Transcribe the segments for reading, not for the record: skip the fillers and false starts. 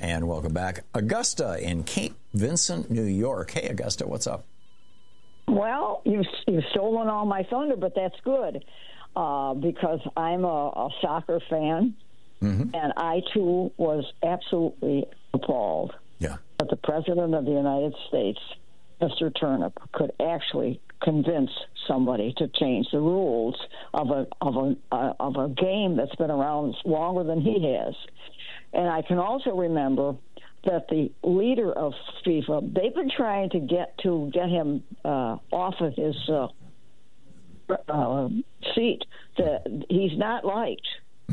And welcome back. Augusta in Cape Vincent, New York. Hey, Augusta, what's up? Well, you've stolen all my thunder, but that's good because I'm a soccer fan, and I, too, was absolutely appalled that the President of the United States, Mr. Turnip, could actually convince somebody to change the rules of a game that's been around longer than he has. And I can also remember that the leader of FIFA, they've been trying to get him off of his seat. That he's not liked.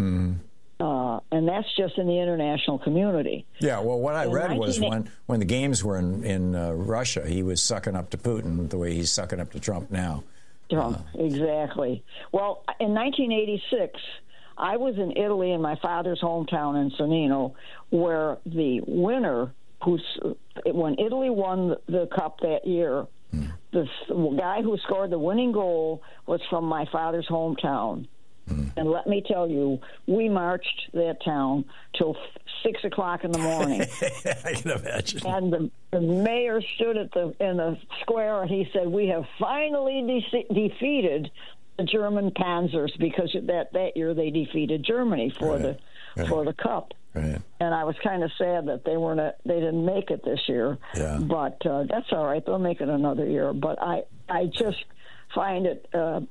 And that's just in the international community. Yeah, well, what I read was when the games were in Russia, he was sucking up to Putin the way he's sucking up to Trump now. Trump, exactly. Well, in 1986, I was in Italy in my father's hometown in Sonnino, where the winner, when Italy won the cup that year, the guy who scored the winning goal was from my father's hometown. And let me tell you, we marched that town till 6 o'clock in the morning. I can imagine. And the mayor stood in the square, and he said, "We have finally defeated the German Panzers," because that year they defeated Germany for the cup. Right. And I was kind of sad that they didn't make it this year. Yeah. But that's all right; they'll make it another year. But I just find it.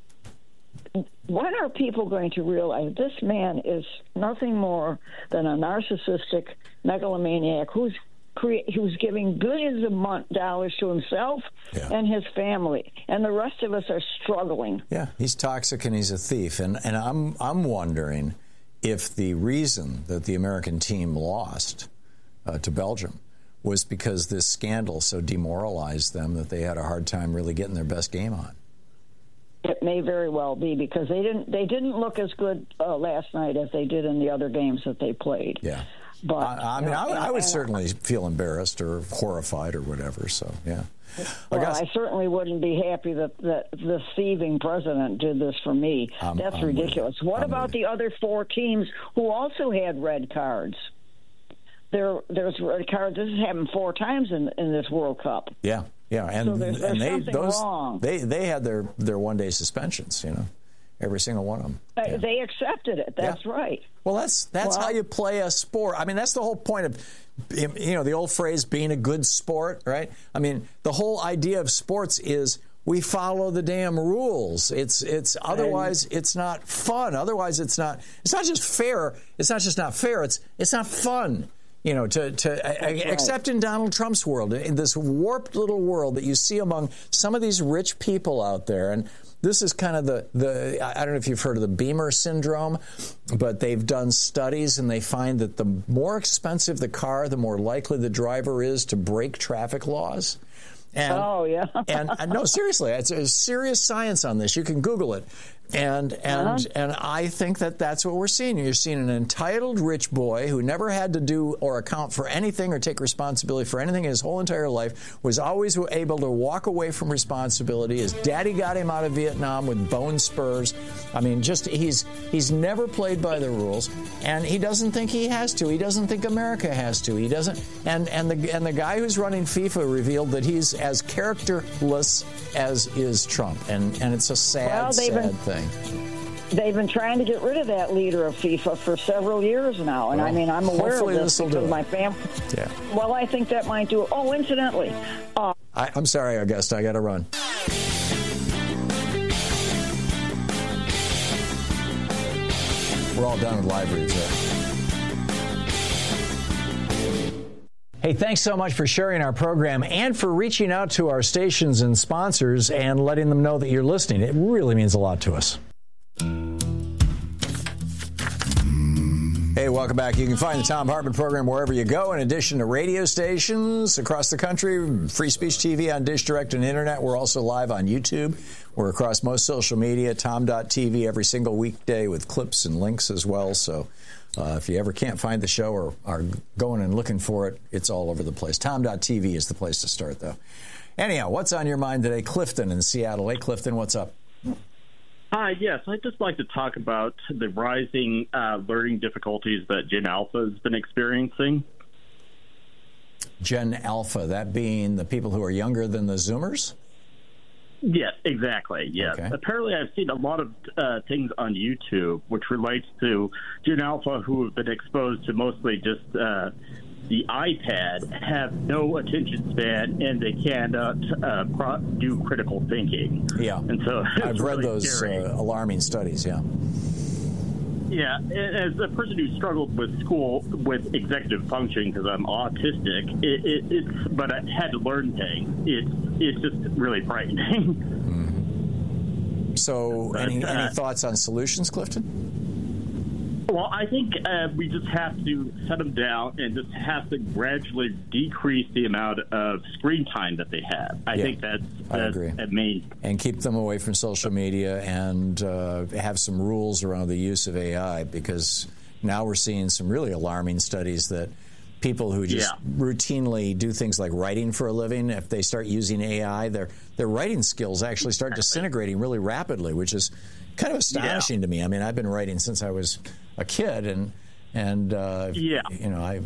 When are people going to realize this man is nothing more than a narcissistic megalomaniac who's giving billions of dollars to himself and his family, and the rest of us are struggling. Yeah, he's toxic and he's a thief, and I'm wondering if the reason that the American team lost to Belgium was because this scandal so demoralized them that they had a hard time really getting their best game on. It may very well be, because they didn't look as good last night as they did in the other games that they played. Yeah, but I would certainly feel embarrassed or horrified or whatever. So yeah. Well, I certainly wouldn't be happy that the thieving president did this for me. That's ridiculous. What about the other four teams who also had red cards? There's red cards. This has happened 4 times in this World Cup. Yeah. Yeah, and, so there's something wrong. They had their one-day suspensions, every single one of them. They accepted it. That's right. Well, that's how you play a sport. I mean, that's the whole point of, the old phrase, being a good sport, right? I mean, the whole idea of sports is we follow the damn rules. It's otherwise it's not fun. Otherwise it's not just fair. It's not just not fair. It's not fun. Except in Donald Trump's world, in this warped little world that you see among some of these rich people out there. And this is kind of the I don't know if you've heard of the Beamer syndrome, but they've done studies and they find that the more expensive the car, the more likely the driver is to break traffic laws. And, and no, seriously, it's a serious science on this. You can Google it. And I think that's what we're seeing. You're seeing an entitled rich boy who never had to do or account for anything or take responsibility for anything in his whole entire life, was always able to walk away from responsibility. His daddy got him out of Vietnam with bone spurs. I mean, he's never played by the rules, and he doesn't think he has to. He doesn't think America has to. He doesn't. And the guy who's running FIFA revealed that he's as characterless as is Trump, and it's a sad thing. They've been trying to get rid of that leader of FIFA for several years now, and I'm aware of this because my family. Yeah. Well, I think that might do it. Oh, incidentally, I'm sorry, Augusta, I got to run. We're all done with live reads, right? Hey, thanks so much for sharing our program and for reaching out to our stations and sponsors and letting them know that you're listening. It really means a lot to us. Hey, welcome back. You can find the Thom Hartmann program wherever you go. In addition to radio stations across the country, Free Speech TV on Dish Direct and Internet. We're also live on YouTube. We're across most social media, Thom.tv, every single weekday with clips and links as well. So if you ever can't find the show or are going and looking for it, it's all over the place. Thom.tv is the place to start, though. Anyhow, what's on your mind today? Clifton in Seattle. Hey, Clifton, what's up? Hi, yes. I'd just like to talk about the rising learning difficulties that Gen Alpha has been experiencing. Gen Alpha, that being the people who are younger than the Zoomers? Yes, exactly. Yes. Okay. Apparently, I've seen a lot of things on YouTube which relates to Gen Alpha who have been exposed to mostly just the iPad, have no attention span, and they cannot do critical thinking. Yeah. And so I've read those alarming studies, yeah. Yeah, as a person who struggled with school with executive function because I'm autistic, but I had to learn things. It's just really frightening. Mm-hmm. So, any thoughts on solutions, Clifton? Well, I think we just have to set them down and just have to gradually decrease the amount of screen time that they have. I think that's a main. And keep them away from social media and have some rules around the use of AI, because now we're seeing some really alarming studies that people who just routinely do things like writing for a living, if they start using AI, their writing skills actually start disintegrating really rapidly, which is kind of astonishing to me. I mean, I've been writing since I was a kid, and you know,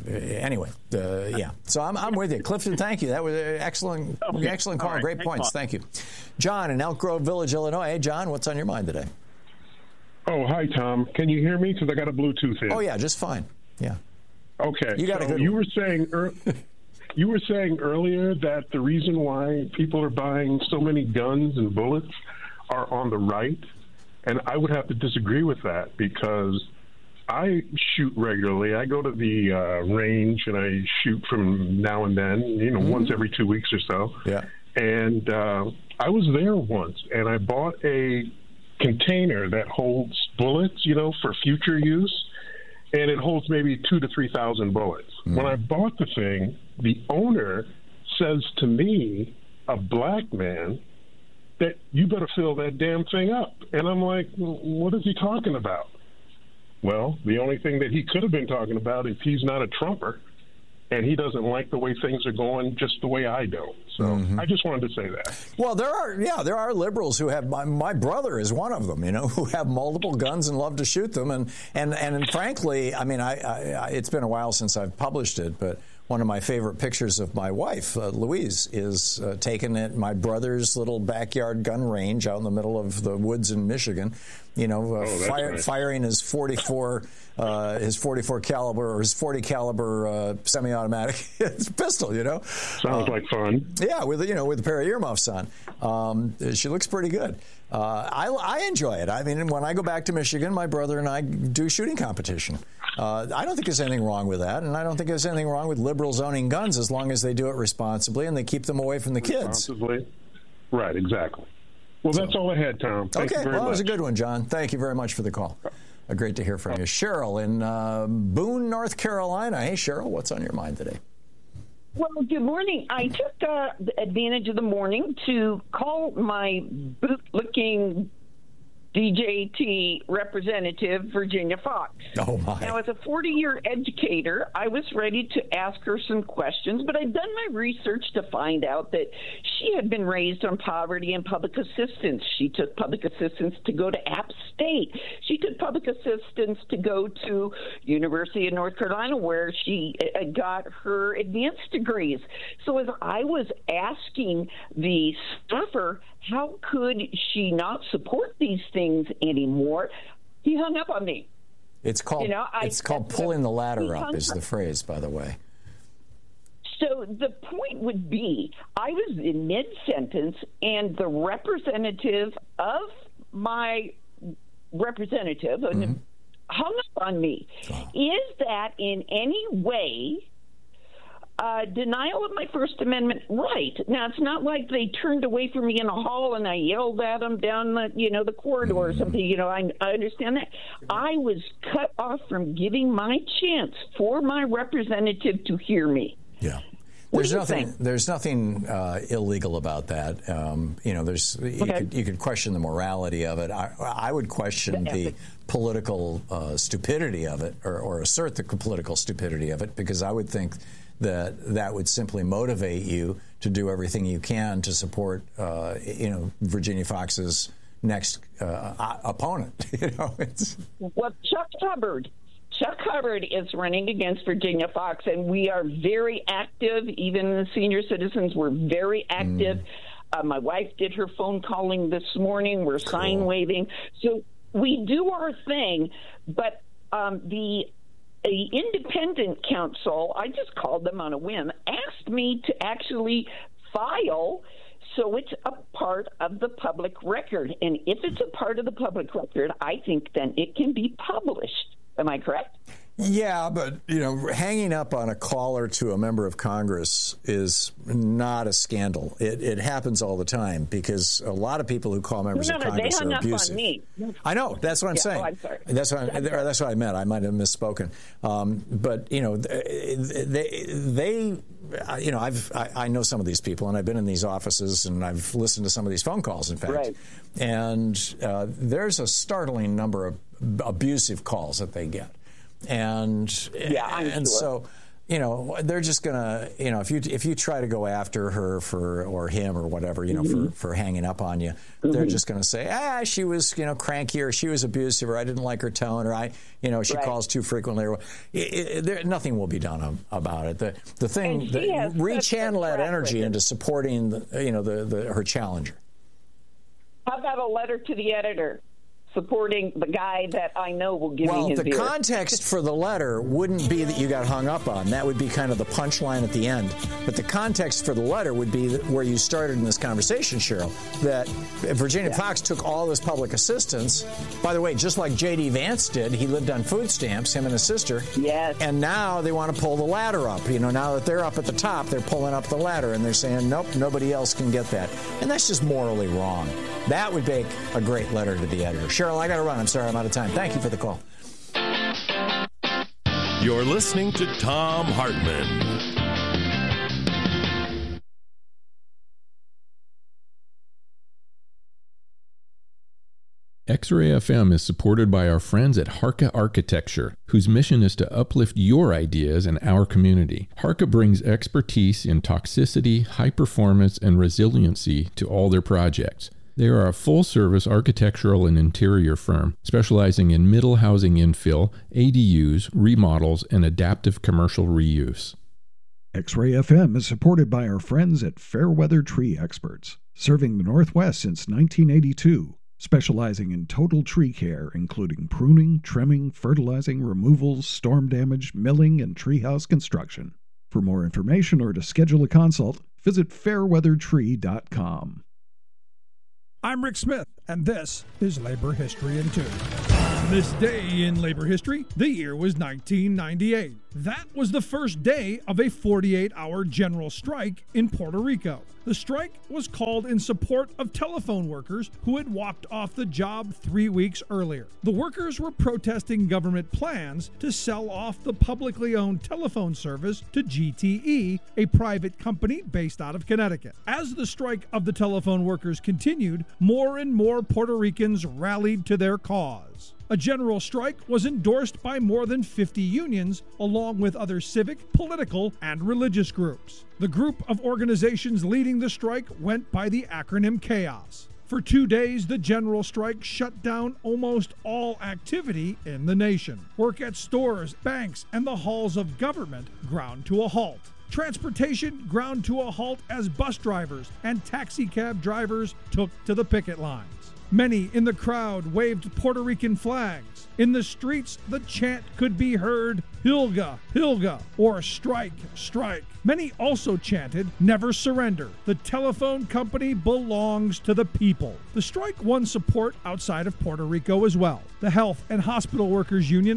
So I'm with you, Clifton. Thank you. That was an excellent call. Right, great points. Thank you, John in Elk Grove Village, Illinois. Hey, John, what's on your mind today? Oh, hi, Tom. Can you hear me? Because I got a Bluetooth in. Oh yeah, just fine. Yeah. Okay. You got a good. You were saying earlier that the reason why people are buying so many guns and bullets are on the right. And I would have to disagree with that, because I shoot regularly. I go to the range and I shoot from now and then, once every 2 weeks or so. Yeah. And I was there once, and I bought a container that holds bullets, for future use, and it holds maybe 2,000 to 3,000 bullets. When I bought the thing, the owner says to me, a black man, that you better fill that damn thing up. And I'm like, what is he talking about? Well, the only thing that he could have been talking about is he's not a Trumper, and he doesn't like the way things are going just the way I do. So I just wanted to say that. Well, there are liberals who have, my brother is one of them, who have multiple guns and love to shoot them. And frankly, I mean, it's been a while since I've published it, but one of my favorite pictures of my wife, Louise, is taken at my brother's little backyard gun range out in the middle of the woods in Michigan. Nice. Firing his 44 caliber or his 40 caliber semi-automatic pistol. Sounds like fun. Yeah, with a pair of earmuffs on. She looks pretty good. I enjoy it. I mean, when I go back to Michigan, my brother and I do shooting competition. I don't think there's anything wrong with that, and I don't think there's anything wrong with liberals owning guns as long as they do it responsibly and they keep them away from the kids. Responsibly. Right, exactly. Well, that's all I had, Tom. Thank you very much. That was a good one, John. Thank you very much for the call. Great to hear from you. Cheryl in Boone, North Carolina. Hey, Cheryl, what's on your mind today? Well, good morning. I took advantage of the morning to call my boot-looking DJT representative, Virginia Fox. Oh, my. Now, as a 40-year educator, I was ready to ask her some questions, but I'd done my research to find out that she had been raised on poverty and public assistance. She took public assistance to go to App State. She took public assistance to go to University of North Carolina, where she got her advanced degrees. So as I was asking the staffer, how could she not support these things anymore, he hung up on me. It's called pulling the ladder up is the phrase, by the way. So the point would be, I was in mid-sentence, and the representative of my representative hung up on me. Oh. Is that in any way denial of my First Amendment right? Now, it's not like they turned away from me in a hall and I yelled at them down the corridor or something. I understand that. I was cut off from giving my chance for my representative to hear me. Yeah. There's nothing illegal about that. You could question the morality of it. I would question the political stupidity of it, or assert the political stupidity of it, because I would think that would simply motivate you to do everything you can to support, Virginia Fox's next opponent. Well, Chuck Hubbard Chuck Hubbard is running against Virginia Foxx, and we are very active. Even the senior citizens were very active. My wife did her phone calling this morning. We're sign waving. So we do our thing, but the independent counsel, I just called them on a whim, asked me to actually file so it's a part of the public record. And if it's a part of the public record, I think then it can be published. Am I correct? Yeah, but, hanging up on a caller to a member of Congress is not a scandal. It happens all the time because a lot of people who call members of Congress are abusive. They hung up on me. I know. That's what I'm saying. Oh, I'm sorry. That's what I meant. I might have misspoken. But, I know some of these people, and I've been in these offices, and I've listened to some of these phone calls, in fact. Right. And there's a startling number of abusive calls that they get. And sure. So, they're just gonna, if you try to go after her or him or whatever, for hanging up on you, they're just gonna say, she was, cranky, or she was abusive, or I didn't like her tone, or she calls too frequently, or nothing will be done about it. The thing, rechannel that energy into supporting her challenger. How about a letter to the editor supporting the guy that I know will give me his ear? Well, the context for the letter wouldn't be that you got hung up on. That would be kind of the punchline at the end. But the context for the letter would be where you started in this conversation, Cheryl, that Virginia Foxx took all this public assistance. By the way, just like J.D. Vance did, he lived on food stamps, him and his sister. Yes. And now they want to pull the ladder up. Now that they're up at the top, they're pulling up the ladder, and they're saying, nope, nobody else can get that. And that's just morally wrong. That would make a great letter to the editor. Cheryl, I got to run. I'm sorry, I'm out of time. Thank you for the call. You're listening to Thom Hartmann. X-Ray FM is supported by our friends at Harka Architecture, whose mission is to uplift your ideas in our community. Harka brings expertise in toxicity, high performance, and resiliency to all their projects. They are a full-service architectural and interior firm specializing in middle housing infill, ADUs, remodels, and adaptive commercial reuse. X-Ray FM is supported by our friends at Fairweather Tree Experts, serving the Northwest since 1982, specializing in total tree care, including pruning, trimming, fertilizing, removals, storm damage, milling, and treehouse construction. For more information or to schedule a consult, visit fairweathertree.com. I'm Rick Smith, and this is Labor History in 2. On this day in labor history, the year was 1998. That was the first day of a 48-hour general strike in Puerto Rico. The strike was called in support of telephone workers who had walked off the job 3 weeks earlier. The workers were protesting government plans to sell off the publicly owned telephone service to GTE, a private company based out of Connecticut. As the strike of the telephone workers continued, more and more Puerto Ricans rallied to their cause. A general strike was endorsed by more than 50 unions, along with other civic, political, and religious groups. The group of organizations leading the strike went by the acronym CHAOS. For 2 days, the general strike shut down almost all activity in the nation. Work at stores, banks, and the halls of government ground to a halt. Transportation ground to a halt as bus drivers and taxi cab drivers took to the picket lines. Many in the crowd waved Puerto Rican flags. In the streets, the chant could be heard, "Hilga, Hilga," or "Strike, strike." Many also chanted, "Never surrender. The telephone company belongs to the people." The strike won support outside of Puerto Rico as well. The Health and Hospital Workers Union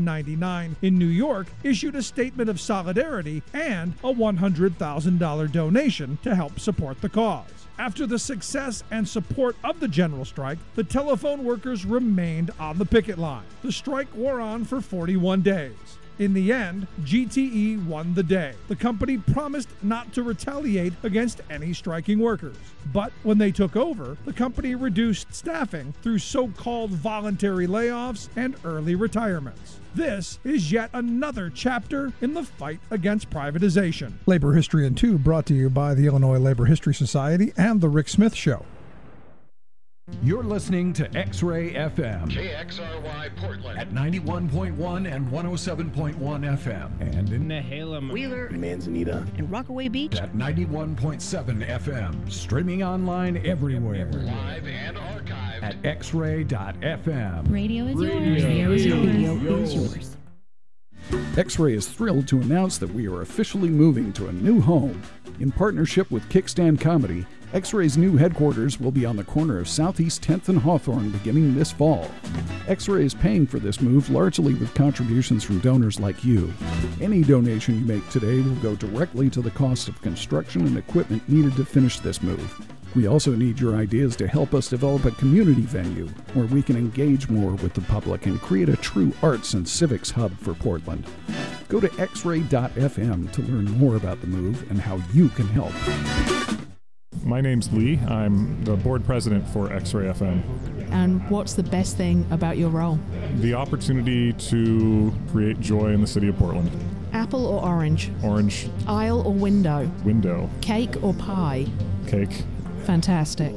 1199 in New York issued a statement of solidarity and a $100,000 donation to help support the cause. After the success and support of the general strike, the telephone workers remained on the picket line. The strike wore on for 41 days. In the end, GTE won the day. The company promised not to retaliate against any striking workers. But when they took over, the company reduced staffing through so-called voluntary layoffs and early retirements. This is yet another chapter in the fight against privatization. Labor History in 2 brought to you by the Illinois Labor History Society and The Rick Smith Show. You're listening to X-Ray FM. KXRY Portland. At 91.1 and 107.1 FM. And in Nehalem, Wheeler, Manzanita, and Rockaway Beach. At 91.7 FM. Streaming online everywhere. Live and archived. At xray.fm. Radio is yours. Radio is yours. Radio is yours. X-Ray is thrilled to announce that we are officially moving to a new home. In partnership with Kickstand Comedy, X-Ray's new headquarters will be on the corner of Southeast 10th and Hawthorne beginning this fall. X-Ray is paying for this move largely with contributions from donors like you. Any donation you make today will go directly to the cost of construction and equipment needed to finish this move. We also need your ideas to help us develop a community venue where we can engage more with the public and create a true arts and civics hub for Portland. Go to xray.fm to learn more about the move and how you can help. My name's Lee. I'm the board president for X-Ray FM. And what's the best thing about your role? The opportunity to create joy in the city of Portland. Apple or orange? Orange. Aisle or window? Window. Cake or pie? Cake. Fantastic.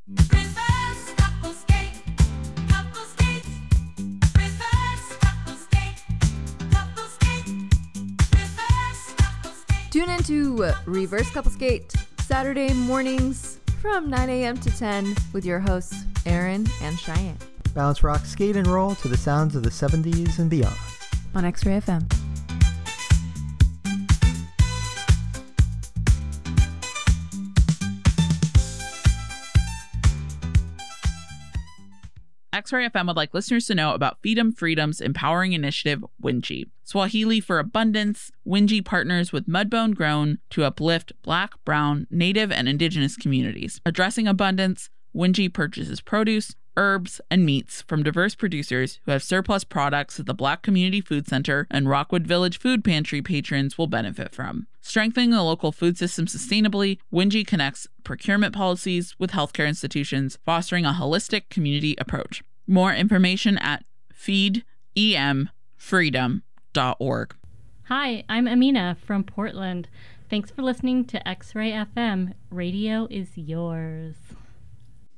Tune into Reverse Couple Skate Saturday mornings from 9 a.m. to 10 with your hosts, Aaron and Cheyenne. Bounce, rock, skate, and roll to the sounds of the 70s and beyond. On X-Ray FM. X-Ray FM would like listeners to know about Feed'em Freedom's empowering initiative, Winji. Swahili for abundance, Winji partners with Mudbone Grown to uplift Black, Brown, Native, and Indigenous communities. Addressing abundance, Winji purchases produce, herbs, and meats from diverse producers who have surplus products that the Black Community Food Center and Rockwood Village Food Pantry patrons will benefit from. Strengthening the local food system sustainably, Winji connects procurement policies with healthcare institutions, fostering a holistic community approach. More information at feedemfreedom.org. Hi, I'm Amina from Portland. Thanks for listening to X-Ray FM. Radio is yours.